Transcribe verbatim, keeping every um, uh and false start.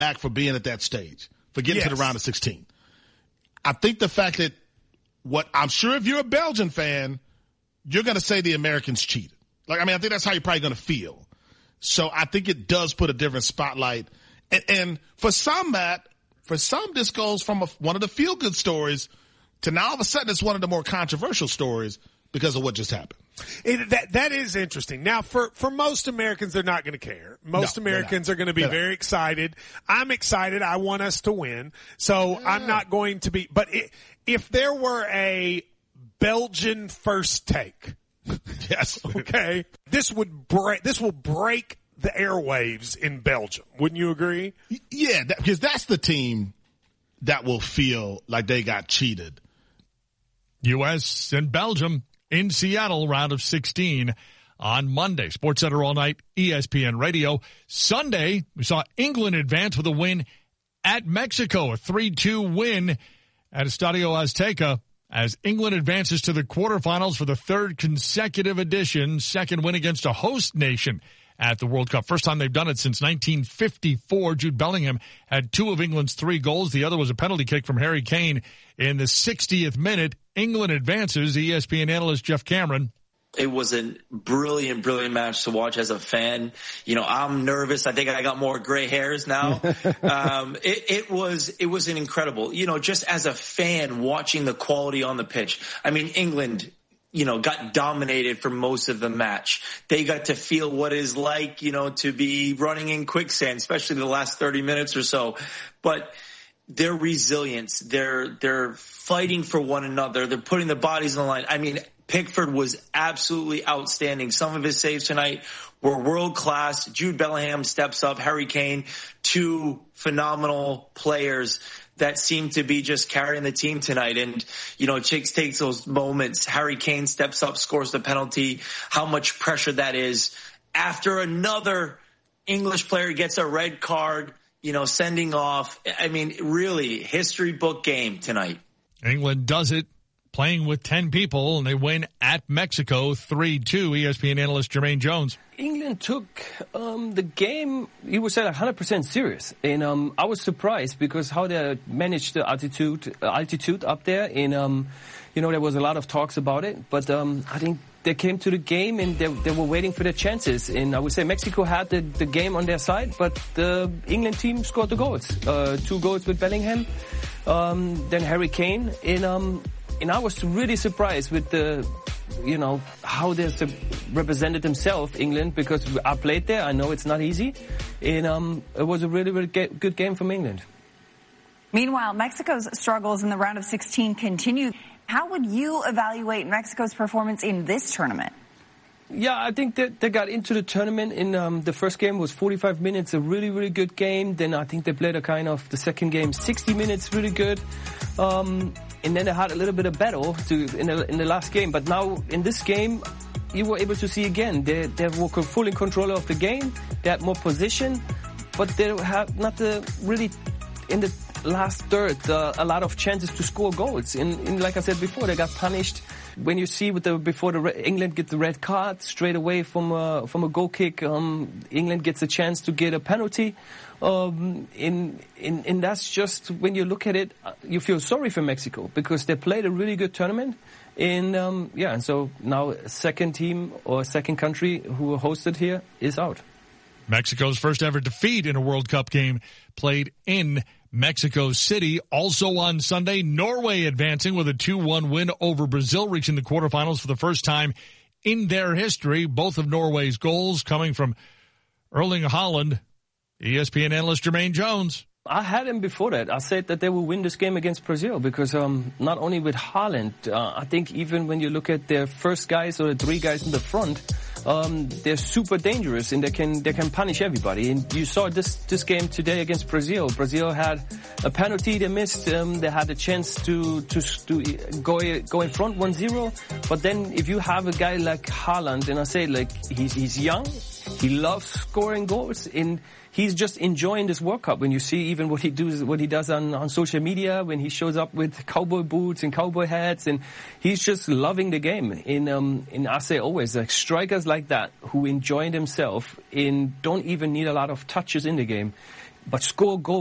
back for being at that stage, for getting yes. to the round of sixteen. I think the fact that what I'm sure if you're a Belgian fan, you're going to say the Americans cheated. Like, I mean, I think that's how you're probably going to feel. So I think it does put a different spotlight. And, and for some, Matt, for some, this goes from a, one of the feel-good stories to now all of a sudden it's one of the more controversial stories because of what just happened. It, that that is interesting. Now, for, for most Americans, they're not going to care. Most no, Americans are going to be they're very not. excited. I'm excited. I want us to win. So yeah. I'm not going to be. But it, if there were a Belgian first take, yes, okay, this would break. This will break the airwaves in Belgium. Wouldn't you agree? Yeah, that, because that's the team that will feel like they got cheated. U S and Belgium in Seattle, round of sixteen on Monday. SportsCenter all night, E S P N Radio. Sunday, we saw England advance with a win at Mexico, a three two win at Estadio Azteca as England advances to the quarterfinals for the third consecutive edition, second win against a host nation at the World Cup. First time they've done it since nineteen fifty-four. Jude Bellingham had two of England's three goals. The other was a penalty kick from Harry Kane in the sixtieth minute. England advances. E S P N analyst Jeff Cameron. It was a brilliant, brilliant match to watch as a fan. You know, I'm nervous. I think I got more gray hairs now. um, it, it was, it was an incredible, you know, just as a fan watching the quality on the pitch. I mean, England, you know, got dominated for most of the match. They got to feel what it's like, you know, to be running in quicksand, especially the last thirty minutes or so. But their resilience, they're, they're fighting for one another. They're putting their bodies on the line. I mean, Pickford was absolutely outstanding. Some of his saves tonight were world class. Jude Bellingham steps up. Harry Kane, two phenomenal players that seem to be just carrying the team tonight. And, you know, Chicks takes those moments. Harry Kane steps up, scores the penalty. How much pressure that is after another English player gets a red card, you know, sending off. I mean, really, history book game tonight. England does it, playing with ten people, and they win at Mexico three two. E S P N analyst Jermaine Jones. England took um, the game, you would say, one hundred percent serious. And um, I was surprised because how they managed the altitude, uh, altitude up there. And, um, you know, there was a lot of talks about it. But um, I think they came to the game and they, they were waiting for their chances. And I would say Mexico had the, the game on their side, but the England team scored the goals. Uh, two goals with Bellingham, um, then Harry Kane. And, um, and I was really surprised with the, you know, how they represented themselves, England, because I played there. I know it's not easy. And um, it was a really, really good game from England. Meanwhile, Mexico's struggles in the round of sixteen continue. How would you evaluate Mexico's performance in this tournament? Yeah, I think that they got into the tournament in um, the first game was forty-five minutes, a really, really good game. Then I think they played a kind of the second game, sixty minutes, really good. Um, and then they had a little bit of battle to, in, the, in the last game. But now in this game, you were able to see again, they, they were full in control of the game. They had more position, but they had not the really, in the last third, uh, a lot of chances to score goals. And, and like I said before, they got punished. When you see with the before the re- England get the red card straight away from a, from a goal kick, um, England gets a chance to get a penalty. Um, in, in, and that's just, when you look at it, you feel sorry for Mexico because they played a really good tournament. And, um, yeah, and so now second team or second country who hosted here is out. Mexico's first ever defeat in a World Cup game played in Mexico City. Also on Sunday, Norway advancing with a two one win over Brazil, reaching the quarterfinals for the first time in their history. Both of Norway's goals coming from Erling Haaland. E S P N analyst Jermaine Jones. I had him before that. I said that they will win this game against Brazil because um, not only with Haaland, uh, I think even when you look at their first guys or the three guys in the front, um, they're super dangerous and they can they can punish everybody. And you saw this this game today against Brazil. Brazil had a penalty they missed. Um, they had a chance to to, to go go in front one zero. But then if you have a guy like Haaland, and I say like he's he's young, he loves scoring goals, and he's just enjoying this World Cup. When you see even what he does, what he does on, on social media, when he shows up with cowboy boots and cowboy hats, and he's just loving the game. And, um, and I say always, like strikers like that who enjoy themselves and don't even need a lot of touches in the game but score goals.